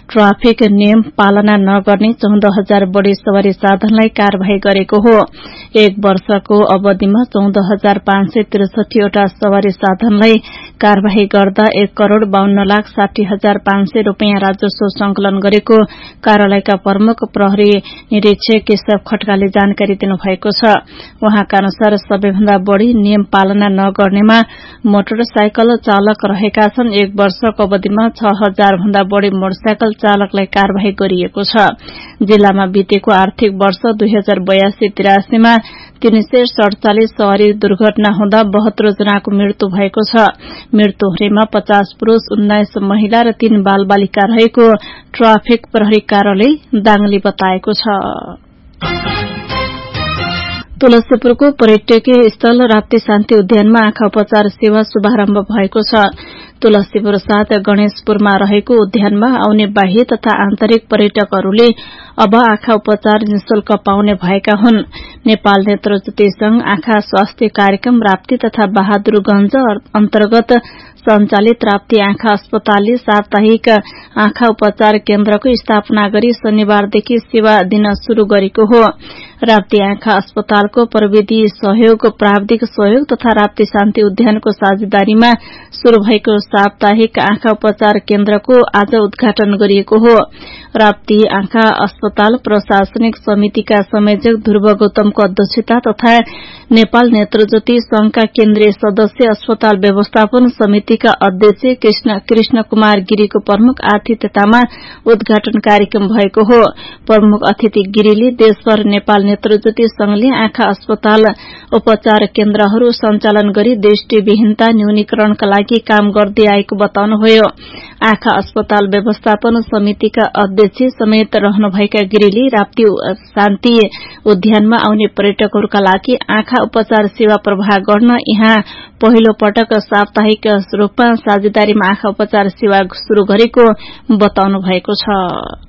Traffic नियम पालना नगर्ने 14,000 बढ़ी सवारी साधनलाई कार्यवाही गरेको हो। 1 वर्षको अवधिमा 14,563 वटा सवारी साधनलाई कार्यवाही गर्दा 1,52,60,500 रूपियाँ राजस्व संकलन गरेको कार्यालयका प्रमुख प्रहरी निरीक्षक केशव खड्काले जानकारी दिनुभएको छ। उहाँका अनुसार सबैभन्दा बढ़ी नियम पालना नगर्नेमा मोटरसाइकल चालक रहेका छन्। 1 वर्षको अवधिमा 6,000 भन्दा बढ़ी मोटरसाइकल चालकलाई कार्यवाही गरिएको छ। जिल्लामा बितेको आर्थिक वर्ष 2082-83 मा 347 सवारी दुर्घटना हुँदा 72 जनाको मृत्यु भएको छ। मृत्यु हुनेमा 50 पुरूष, 19 महिला र 3 बालबालिका रहेको ट्राफिक प्रहरी कार्यालय दाङले बताएको छ। तुलसीपुरको पर्यटकीय स्थल राप्ती शान्ति उद्यानमा आँखा उपचार सेवा शुभारम्भ भएको छ। तुलसीपुर साथ गणेशपुरमा रहेको उद्यानमा आउने बाह्य तथा आन्तरिक पर्यटकहरूले अब आँखा उपचार निशुल्क पाउने भएका हुन्। नेपाल नेत्रज्योति संघ आँखा स्वास्थ्य कार्यक्रम राप्ती तथा बहादुरगंज अन्तर्गत सञ्चालित राप्ती आँखा अस्पतालले साप्ताहिक आँखा उपचार केन्द्रको स्थापना गरी शनिबारदेखि सेवा दिन शुरू गरेको हो। राप्ती आँखा अस्पतालको प्रविधि सहयोग, प्राविधिक सहयोग तथा राप्ती शान्ति उद्यानको साझेदारीमा शुरू भएको साप्ताहिक आँखा उपचार केन्द्रको आज उद्घाटन गरिएको हो। राप्ती आँखा अस्पताल प्रशासनिक समितिका संयोजक ध्रुव गौतमको अध्यक्षता तथा नेपाल नेत्रज्योति संघका केन्द्रीय सदस्य, अस्पताल व्यवस्थापन समितिका अध्यक्ष कृष्ण कुमार गिरीको प्रमुख आतिथ्यतामा उद्घाटन कार्यक्रम भएको हो। प्रमुख अतिथि गिरीले देशभर नेपाल नेत्रज्योति संघले आँखा अस्पताल उपचार केन्द्रहरू सञ्चालन गरी दृष्टिविहीनता न्यूनीकरणका लागि काम गर्दै आएको बताउनुभयो। आँखा अस्पताल व्यवस्थापन समितिका अध्यक्ष समेत रहनुभएका गिरीले राप्ती शान्ति उद्यानमा आउने पर्यटकहरूका लागि आँखा उपचार सेवा प्रवाह गर्न यहाँ पहिलो पटक साप्ताहिक रूपमा साझेदारीमा आँखा उपचार सेवा शुरू गरेको बताउनु भएको छ।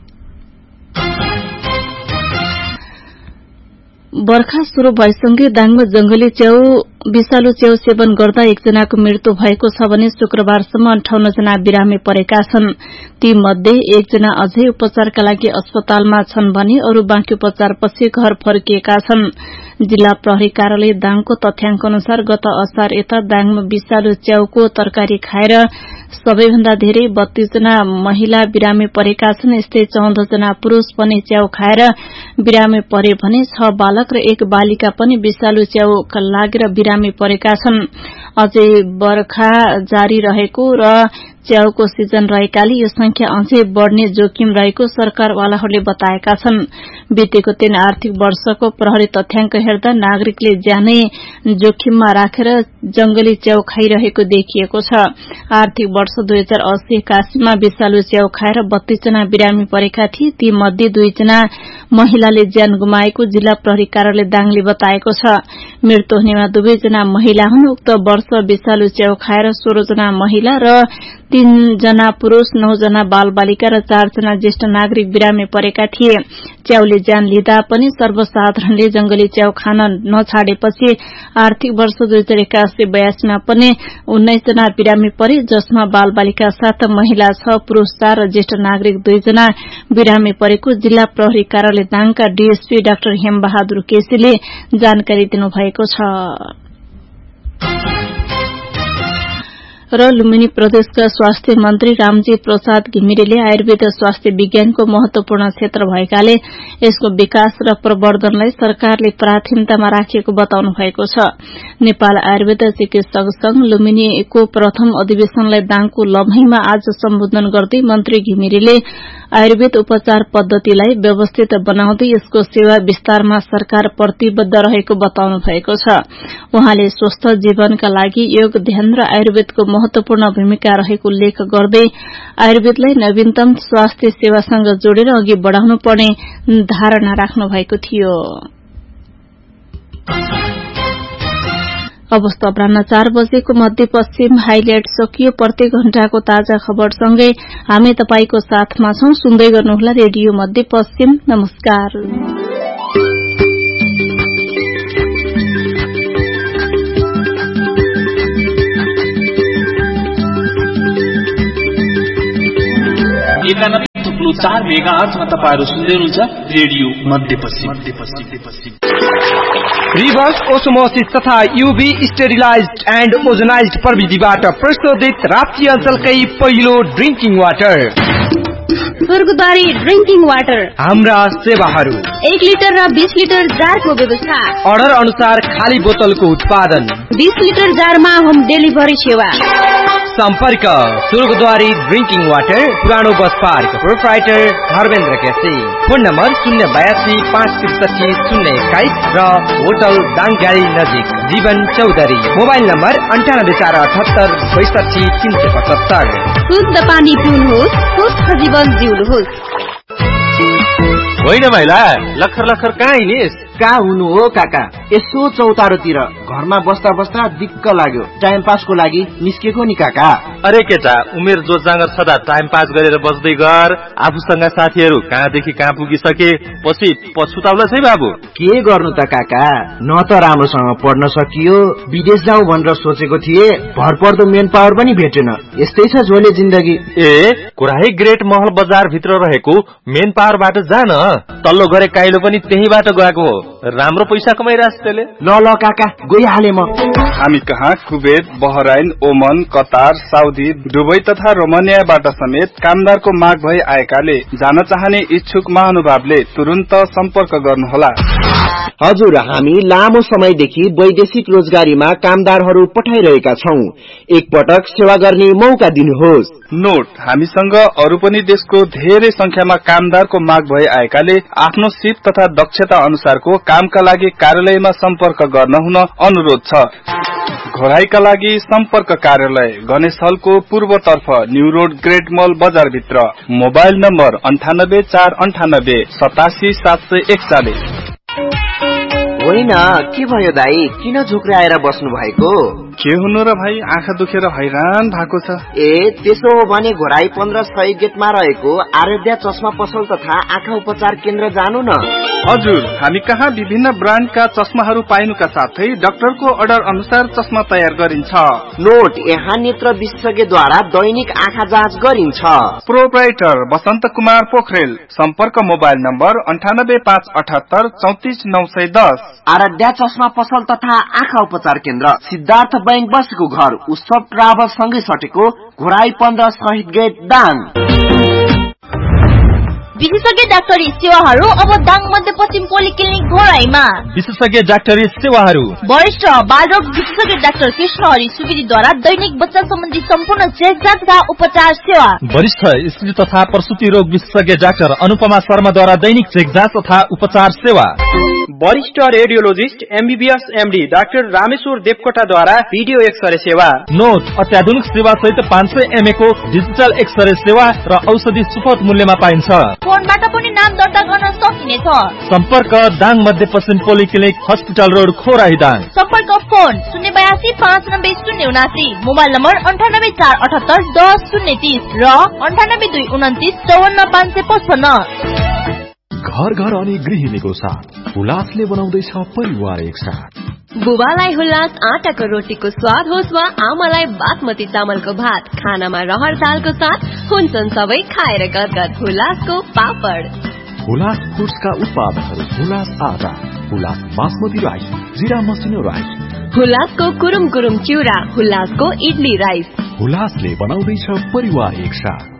बर्खा शुरू भएसँगै दाङमा जंगली च्याउ विषालु च्याउ सेवन गर्दा 1 जनाको मृत्यु भएको छ भने शुक्रबारसम्म 58 जना बिरामी परेका छन्। ती मध्ये 1 जना अझै उपचारका लागि अस्पतालमा छन् भने अरू बाँकी उपचारपछि घर फर्किएका छन्। जिल्ला प्रहरी कार्यालय दाङको तथ्याङ्क अनुसार गत असार यता दाङमा विषालु च्याउको तरकारी खाएर सबैभन्दा धेरै 32 जना महिला बिरामी परेका छन्। यस्तै 14 जना पुरूष पनि च्याउ खाएर बिरामी परे भने 6 बालक र 1 बालिका पनि विषालु च्याउ लागेर बिरामी परेका छन्। अझै बर्खा जारी रहेको र च्याउको सिजन रहेकाले यो संख्या अझै बढ़ने जोखिम रहेको सरकारवालाहरूले बताएका छन्। बितेको 3 आर्थिक वर्षको प्रहरी तथ्याङ्क हेर्दा नागरिकले ज्यानै जोखिममा राखेर जंगली च्याउ खाइरहेको देखिएको छ। आर्थिक वर्ष 2080-81 मा विषालु च्याउ खाएर 32 जना बिरामी परेका थिए। ती मध्ये 2 जना महिलाले ज्यान गुमाएको जिल्ला प्रहरी कार्यालय दाङले बताएको छ। मृत्यु हुनेमा 2 जना महिला हुन्। उक्त वर्ष विषालु च्याउ खाएर 16 जना महिला र 3 जना पुरूष, 9 जना बालबालिका र 4 जना ज्येष्ठ नागरिक बिरामी परेका थिए। च्याउले ज्यान लिँदा पनि सर्वसाधारणले जंगली च्याउ खान नछाडेपछि आर्थिक वर्ष 2081-82 मा पनि 19 जना बिरामी परे, जसमा बालबालिका 7, महिला 6, पुरूष 4 र ज्येष्ठ नागरिक 2 जना बिरामी परेको जिल्ला प्रहरी कार्यालय दाङका डीएसपी डाक्टर हेमबहादुर केसीले जानकारी दिनुभएको छ। र लुम्बिनी प्रदेशका स्वास्थ्य मन्त्री रामजी प्रसाद घिमिरेले आयुर्वेद स्वास्थ्य विज्ञानको महत्वपूर्ण क्षेत्र भएकाले यसको विकास र प्रवर्धनलाई सरकारले प्राथमिकतामा राखेको बताउनु भएको छ। नेपाल आयुर्वेद चिकित्सक संघ लुम्बिनीको प्रथम अधिवेशनलाई दाङको लम्हीमा आज सम्बोधन गर्दै मन्त्री घिमिरेले आयुर्वेद उपचार पद्धतिलाई व्यवस्थित बनाउँदै यसको सेवा विस्तारमा सरकार प्रतिबद्ध रहेको बताउनु भएको छ। उहाँले स्वस्थ जीवनका लागि योग, ध्यान र आयुर्वेदको महत्वपूर्ण भूमिका रहेको उल्लेख गर्दै आयुर्वेदलाई नवीनतम स्वास्थ्य सेवासँग जोडेर अघि बढ़ाउनु पर्ने धारणा राख्नु भएको थियो। अवस्था अपराह्न 4 बजेको मध्यपश्चिम हाइलाइट सकियो। प्रत्येक घण्टाको ताजा खबरसँगै हामी तपाईको साथमा छौं। सुन्दै गर्नुहोला रेडियो मध्यपश्चिम। नमस्कार। 93.4 मेगाहर्जमा तपाईहरु सुन्दै हुनुहुन्छ रेडियो मध्यपश्चिम। रिभर्स ओस्मोसिस तथा यूवी स्टेरिलाइज्ड एन्ड ओजोनाइज्ड प्रविधिबाट प्रशोधित राप्ती अञ्चलकै पहिलो ड्रिंकिङ वाटर स्वर्गद्वारी ड्रिंकिङ वाटर। हाम्रा सेवाहरू 1 लिटर र 20 लिटर जारको व्यवस्था। अर्डर अनुसार खाली बोतलको उत्पादन। 20 लिटर जारमा होम डेलिभरी सेवा। सम्पर्क स्वर्गद्वारी ड्रिंकिङ वाटर, पुरानो bus park, proprietor Dharmendra KC. Phone number 082-563-021 र होटल दाङगाडी नजिक जीवन चौधरी। Mobile number 9848762375। शुद्ध पानी पिउनुहोस्, स्वस्थ जीवन जिउनुहोस्। होइन भाइला, लखर लखर कहाँ हिँडिस? कहाँ हुनु हो काका, यसो चौतारोतिर घरमा बस्दा बस्दा दिक्क लाग्यो, टाइम पासको लागि निस्केको नि काका। अरे केटा, उमेर जोत जाँगर सदा टाइम पास गरेर बस्दै गर। आफूसँग साथीहरू कहाँदेखि कहाँ पुगिसके, पछि पछुताउला है बाबु। के गर्नु त काका, न त राम्रोसँग पढ्न सकियो, विदेश जाउँ भनेर सोचेको थिए, भरपर्दो मेन पावर पनि भेटेन। यस्तै छ झोले जिन्दगी। ए कुराही ग्रेट महल बजार भित्र रहेको मेन पावरबाट जान, तल्लो गरे काइलो पनि त्यहीबाट गएको हो। राम्रो पैसा कमाइरहेछ त्यसले। ल काका गइहाले म। हामी कहाँ कुवेत, बहराइन, ओमन, कतार, साउदी, दुबई तथा रोमानियाबाट समेत कामदारको माग भई आएकाले जान चाहने इच्छुक महानुभावले तुरुन्त सम्पर्क गर्नुहोला। हजुर, हामी लामो समयदेखि वैदेशिक रोजगारीमा कामदारहरू पठाइरहेका छौं। एकपटक सेवा गर्ने मौका दिनुहोस्। नोट, हामीसँग अरू पनि देशको धेरै संख्यामा कामदारको माग भई आएकाले आफ्नो सिप तथा दक्षता अनुसारको कामका लागि कार्यालयमा सम्पर्क गर्न हुन अनुरोध छ। घोराईका लागि सम्पर्क कार्यालय गणेश हलको पूर्वतर्फ न्यू रोड ग्रेट मल बजार भित्र। Mobile number 9849878741। होइन, के भयो दाई, किन झुक्राएर बस्नु भएको? के हुनु र भाइ, आँखा दुखेर हैरान भएको छ। ए त्यसो हो भने घोराई 15 सय गेटमा रहेको आराध्या चस्मा पसल तथा आँखा उपचार केन्द्र जानु न। हजुर, हामी कहाँ विभिन्न ब्रान्डका चस्माहरू पाइनुका साथै डाक्टरको अर्डर अनुसार चस्मा तयार गरिन्छ। नोट, यहाँ नेत्र विशेषज्ञद्वारा दैनिक आँखा जाँच गरिन्छ। प्रोप्राइटर बसन्त कुमार पोखरेल। सम्पर्क मोबाइल नम्बर 9857844910। आराध्या चस्मा पसल तथा आँखा उपचार केन्द्र, सिद्धार्थ बैंक बसेको घर, उत्सव ट्राभल सँगै सटेको घोराई 15 शहीद गेट दाङ। विशेषज्ञ डाक्टरी सेवाहरू अब दाङ मध्यपश्चिम पोलिक्लिनिक घोराईमा। विशेषज्ञ डाक्टरी सेवाहरू वरिष्ठ बालरोग विशेषज्ञ डाक्टर कृष्ण हरि सुवेदीद्वारा दैनिक बच्चा सम्बन्धी सम्पूर्ण चेकजाँच तथा उपचार सेवा। वरिष्ठ स्त्री तथा प्रसुति रोग विशेषज्ञ डाक्टर अनुपमा शर्माद्वारा दैनिक चेकजाँच तथा उपचार सेवा। वरिष्ठ radiologist MBBS MD doctor Rameshwar देवकोटाद्वारा video x-ray सेवा। नोट, अत्याधुनिक सेवा सहित 500 mA को डिजिटल एक्सरे सेवा र औषधि सुपथ मूल्यमा पाइन्छ। फोनबाट पनि नाम दर्ता गर्न सकिनेछ। सम्पर्क दाङ मध्यपश्चिम polyclinic hospital road Khorai Dang. सम्पर्क फोन 082-590-079, मोबाइल नम्बर 9848781030 र 9822295455। घर घर अनि गृहिणीको साथ हुलासले बनाउँदैछ परिवार एकसाथ। बुबालाई हुलास आटाको रोटीको स्वाद होस् वा आमालाई बासमती चामलको भात, खानामा रहर दालको साथ हुन्छन् सबै खाएर गदगद हुलासको पापड। हुलास फुड्सका उत्पादनहरू हुलास आटा, हुलास बासमती राइस, जिरा मसिनो राइस, हुलासको कुरुम कुरुम चिउरा, हुलासको इडली राइस। हुलासले बनाउँदैछ परिवार एकसाथ।